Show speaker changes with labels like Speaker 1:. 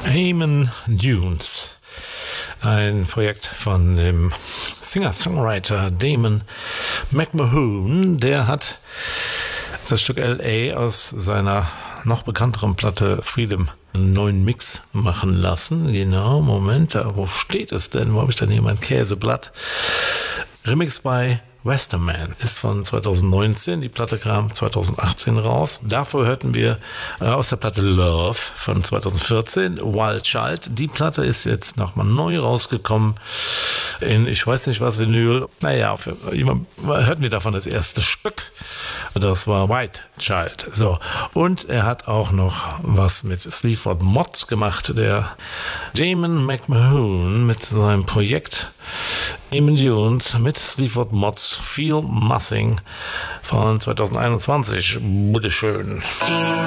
Speaker 1: Amon Dunes, ein Projekt von dem Singer-Songwriter Damon McMahon. Der hat das Stück L.A. aus seiner noch bekannteren Platte Freedom einen neuen Mix machen lassen. Genau, Moment, wo steht es denn? Wo habe ich denn hier mein Käseblatt? Remix bei Westerman ist von 2019, die Platte kam 2018 raus. Davor hörten wir aus der Platte Love von 2014, Wild Child. Die Platte ist jetzt nochmal neu rausgekommen in, ich weiß nicht was, Vinyl. Naja, hörten wir davon das erste Stück. Das war White Child. So. Und er hat auch noch was mit Sleaford Mods gemacht, der Damon McMahon mit seinem Projekt Amon Dunes mit Sleaford Mods Feel Nothing von 2021. Bitteschön.